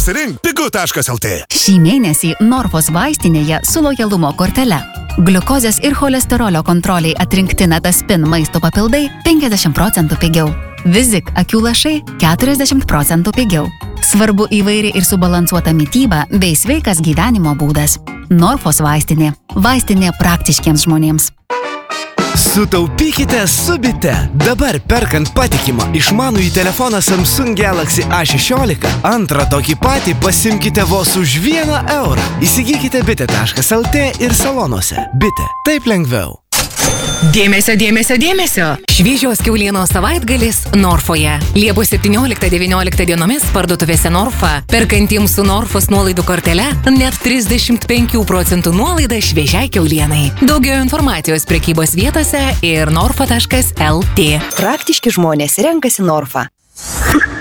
Išsirink pigu.lt. Šį mėnesį Norfos vaistinėje su lojalumo kortele. Gliukozės ir cholesterolio kontroliai atrinkti Netaspin maisto papildai 50% pigiau. Vizik akių lašai 40% pigiau. Svarbu įvairi ir subalansuota mityba bei sveikas gyvenimo būdas. Norfos vaistinė. Vaistinė praktiškiems žmonėms. Sutaupykite su Bite. Dabar perkant patikimą išmanųjį telefoną Samsung Galaxy A16, antrą tokį patį pasimkite vos už 1 eurą. Įsigykite bite.lt ir salonuose. Bite. Taip lengviau. Dėmesio, dėmesio, dėmesio! Šviežios kiaulienos savaitgalis Norfoje. Liepos 17-19 dienomis parduotuvėse Norfa, perkantiems su Norfos nuolaidų kortele, net 35% nuolaida šviežiai kiaulienai. Daugiau informacijos prekybos vietose ir norfa.lt. Praktiški žmonės renkasi Norfa.